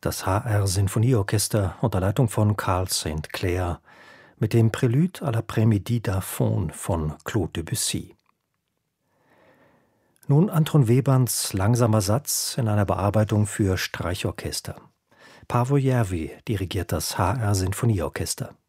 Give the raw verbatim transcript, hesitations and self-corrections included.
Das H R-Sinfonieorchester unter Leitung von Carl Saint Clair mit dem Prélude à l'après-midi d'Aphone von Claude Debussy. Nun Anton Webans langsamer Satz in einer Bearbeitung für Streichorchester. Paavo Järvi dirigiert das H R-Sinfonieorchester.